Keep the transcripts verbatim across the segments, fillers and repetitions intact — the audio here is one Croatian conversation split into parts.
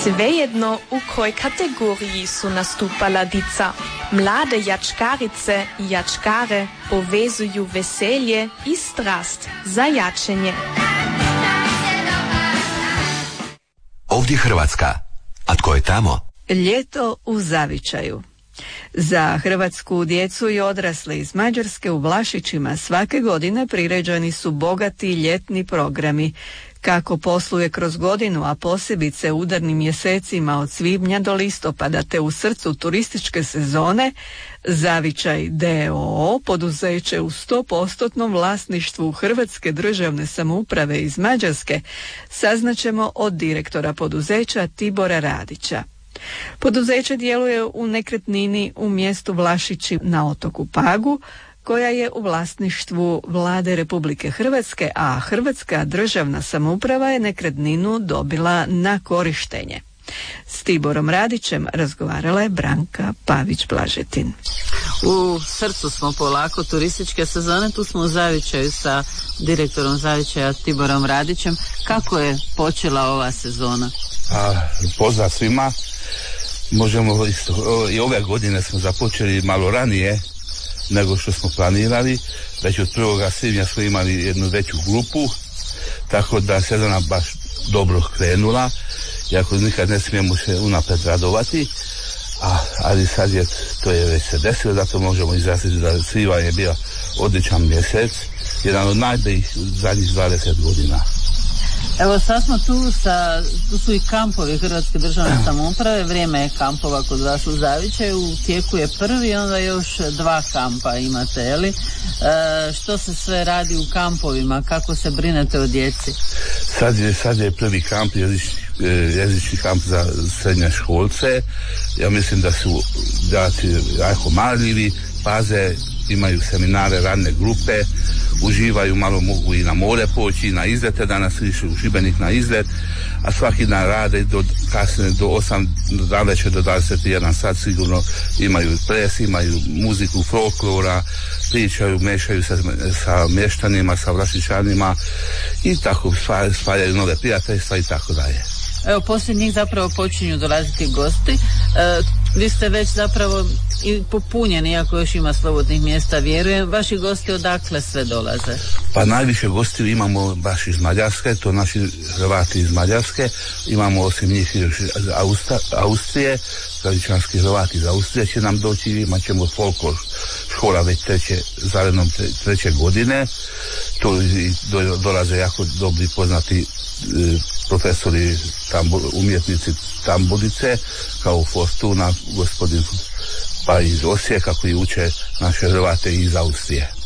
Svejedno u kojoj kategoriji su nastupala dica. Mlade jačkarice i jačkare povezuju veselje i strast za jačenje. Ovdje Hrvatska. A tko je tamo? Ljeto u zavičaju. Za hrvatsku djecu i odrasle iz Mađarske u Vlašićima svake godine priređeni su bogati ljetni programi. Kako posluje kroz godinu, a posebice udarnim mjesecima od svibnja do listopada te u srcu turističke sezone, Zavičaj d o o, poduzeće u sto posto vlasništvu Hrvatske državne samouprave iz Mađarske, saznaćemo od direktora poduzeća Tibora Radića. Poduzeće djeluje u nekretnini u mjestu Vlašići na otoku Pagu, koja je u vlasništvu Vlade Republike Hrvatske, a Hrvatska državna samouprava je nekretninu dobila na korištenje. S Tiborom Radićem razgovarala je Branka Pavić-Blažetin. U srcu smo polako turističke sezone, tu smo u Zavičaju sa direktorom Zavičaja Tiborom Radićem. Kako je počela ova sezona? A, pozdrav svima. Možemo isto, i ove godine smo započeli malo ranije nego što smo planirali. Već od prvoga svibnja smo imali jednu veću grupu, tako da sezona baš dobro krenula, iako nikad ne smijemo se unapred radovati, a, ali sad je, to je već se desilo, zato možemo izraziti da svibanj je bio odličan mjesec, jedan od najboljih zadnjih dvadeset godina. Evo sad smo tu sa, tu su i kampovi Hrvatske državne samouprave, vrijeme je kampova kod vas u Zavičaju, u tijeku je prvi, onda još dva kampa imate, jeli? E, što se sve radi u kampovima, kako se brinete o djeci? Sad je, sad je prvi kamp, jezični, jezični kamp za srednje školce. Ja mislim da su djeci jako marljivi, paze, imaju seminare, radne grupe, uživaju, malo mogu i na more poći, na izlete, danas išli u Šibenik na izlet, a svaki dan rade do kasne do osam, dalje do dvadeset jedan sat sigurno imaju ples, imaju muziku, folklora, pričaju, mešaju se sa mještanima, sa Vlašićanima i tako spajaju nove prijateljstva i tako dalje. Evo, poslije njih zapravo počinju dolaziti gosti. E, vi ste već zapravo i popunjeni, iako još ima slobodnih mjesta, vjerujem. Vaši gosti odakle sve dolaze? Pa najviše gostiju imamo baš iz Mađarske, to naši Hrvati iz Mađarske. Imamo osim njih još iz Austra, Austrije, tradičanski Hrvati iz Austrije će nam doći, imat ćemo folklor škola već treće, zarednom treće godine. To i do, dolaze jako dobri poznati e, profesori, tambu, umjetnici tamburice, kao Fortuna, gospodin pa iz Osijeka, koji uče naše Hrvate iz Austrije. E,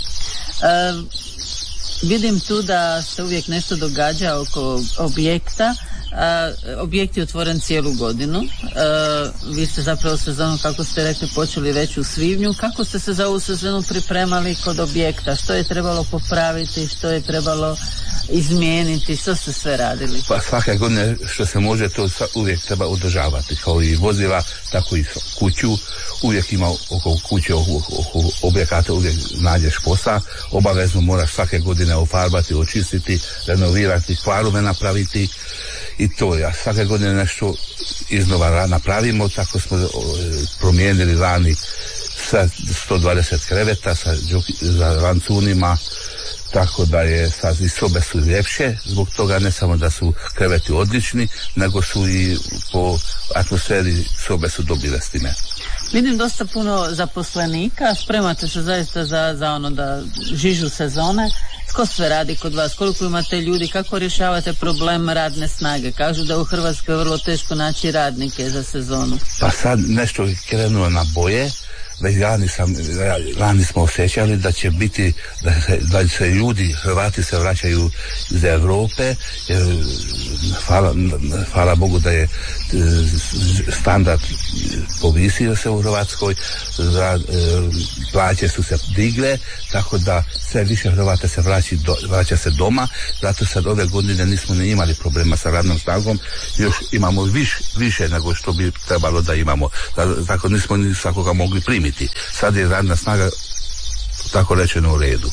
vidim tu da se uvijek nešto događa oko objekta. A, objekt je otvoren cijelu godinu. A, vi ste zapravo sezonu, kako ste rekli, počeli već u svibnju. Kako ste se za ovu sezonu pripremali kod objekta? Što je trebalo popraviti, što je trebalo izmijeniti, što ste sve radili? Pa svake godine što se može, to uvijek treba održavati, kao i vozila, tako i kuću. Uvijek ima oko kuće, oko, oko objekata uvijek nađeš posla. Obavezno moraš svake godine ofarbati, očistiti, renovirati, kvarove napraviti. I to ja svake godine nešto iznova napravimo, tako smo o, promijenili lani sa sto dvadeset kreveta sa za rancunima, tako da je sad i sobe su ljepše, zbog toga ne samo da su kreveti odlični, nego su i po atmosferi sobe su dobile s time. Vidim dosta puno zaposlenika, spremate se zaista za, za ono da žižu sezone. Tko sve radi kod vas? Koliko imate ljudi? Kako rješavate problem radne snage? Kažu da u Hrvatskoj je vrlo teško naći radnike za sezonu. Pa sad nešto je krenulo na boje. Već lani, sam, lani smo osjećali da će biti, da se, da se ljudi, Hrvati se vraćaju iz Europe, jer hvala, hvala Bogu da je standard povisio se u Hrvatskoj, plaće su se digle, tako da sve više Hrvata se vraća, do, vraća se doma, zato sad ove godine nismo ne imali problema sa radnom snagom, još imamo viš, više nego što bi trebalo da imamo, tako nismo ni svakoga mogli primiti. Sad je radna snaga, tako rečeno, u redu.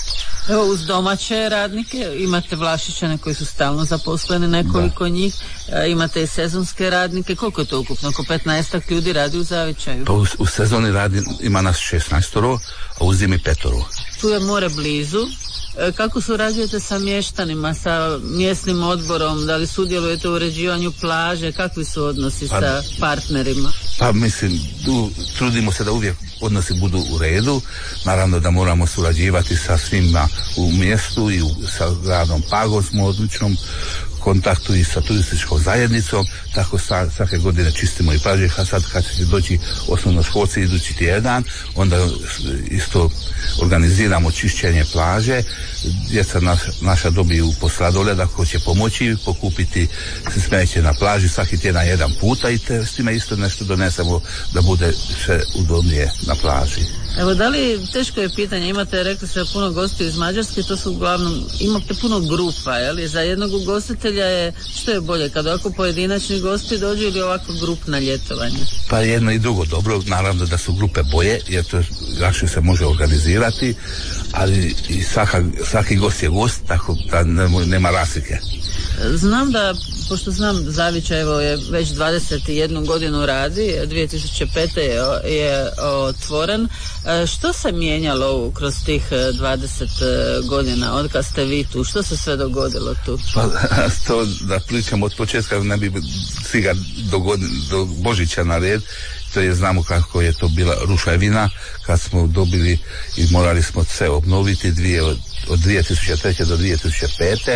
Evo, uz domaće radnike imate Vlašićane koji su stalno zaposleni, nekoliko da. njih, e, imate i sezonske radnike. Koliko je to ukupno? Oko petnaestak ljudi radi u Zavičaju? Pa u, u sezoni radi ima nas šesnaestoro, a u zimi petoro. Tu je more blizu. E, kako surađujete sa mještanima, sa mjesnim odborom? Da li sudjelujete u uređivanju plaže? Kakvi su odnosi pa, sa partnerima? Pa mislim, tu, trudimo se da uvijek odnosi budu u redu. Naravno da moramo surađivati sa svima u mjestu i u, sa gradom Pagom smo u odličnom kontaktu i sa turističkom zajednicom, tako sa, svake godine čistimo i plaže, a sad kad će doći osnovnoškolci idući tjedan, onda isto organiziramo čišćenje plaže, djeca naš, naša dobiju po sladoled ako će pomoći pokupiti smeće na plaži svaki tjedan jedan puta i te, s time isto nešto donesemo da bude sve udobnije na plaži. Evo, da li, teško je pitanje, imate, rekli ste, puno gostiju iz Mađarske, to su uglavnom, imate puno grupa, je li? Za jednog ugostitelja je, što je bolje, kad ovako pojedinačni gosti dođu ili ovako grupna ljetovanje? Pa jedno i drugo dobro, naravno da su grupe boje, jer to lakše se može organizirati, ali i svaka, svaki gost je gost, tako da nema razlike. Znam da, pošto znam Zavičaj evo je već dvadeset jednu godinu radi, dvije tisuće pete je, je otvoren. Što se mijenjalo kroz tih dvadeset godina, od kad ste vi tu? Što se sve dogodilo tu? Pa to da pričamo od početka, ne bi stiga do, do Božića na red, to je, znamo kako je to bila ruševina, kad smo dobili i morali smo sve obnoviti dvije, od, od dvije tisuće treće do dvije tisuće pete,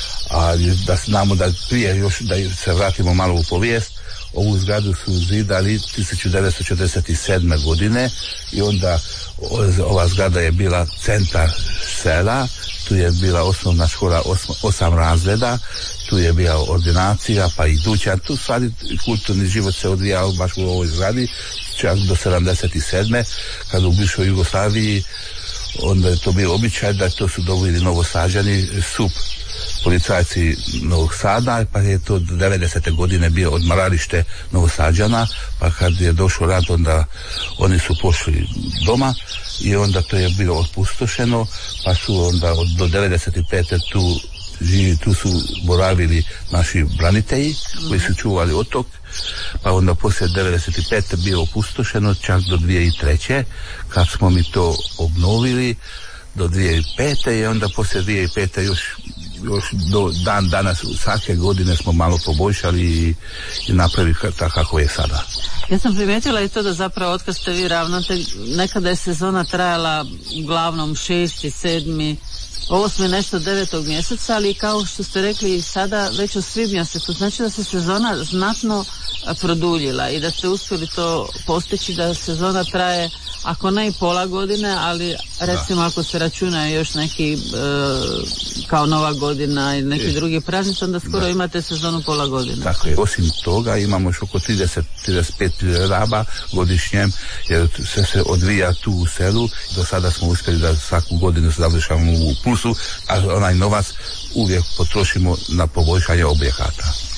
ali da znamo da prije još da se vratimo malo u povijest, ovu zgradu su zidali tisuću devetsto četrdeset sedme godine i onda ova zgrada je bila centar sela, tu je bila osnovna škola osam, osam razreda, tu je bila ordinacija pa i dućan, tu stvari kulturni život se odvijao baš u ovoj zgradi čak do sedamdeset sedme kad u bivšoj Jugoslaviji onda je to bio običaj da to su dobili Novosađani sup policajci Novog Sada, pa je to do devedesete godine bio odmaralište Novosađana, pa kad je došao rat onda oni su pošli doma i onda to je bilo opustošeno, pa su onda od, do devedeset pete tu živi, tu su boravili naši branitelji koji su čuvali otok, pa onda poslije devedeset pete bio opustošeno čak do dvije tisuće treće kad smo mi to obnovili do dvije tisuće pete i onda poslije dvije tisuće pete još još do dan danas svake godine smo malo poboljšali i, i napravili tako kako je sada. Ja sam primijetila i to da zapravo otkad ste vi ravnatelj, nekada je sezona trajala uglavnom šesti, sedmi, osmi, nešto devetog mjeseca, ali kao što ste rekli sada već u svibnju se, to znači da se sezona znatno produljila i da ste uspjeli to postići da sezona traje ako ne i pola godine, ali recimo da. Ako se računa još neki e, kao Nova godina i neki je. drugi praznici, onda skoro da. imate sezonu pola godine. Tako je. Osim toga imamo još oko trideset do trideset pet raba godišnjem, jer sve se odvija tu u selu. Do sada smo uspjeli da svaku godinu završavamo u plusu, a onaj novac uvijek potrošimo na poboljšanje objekata.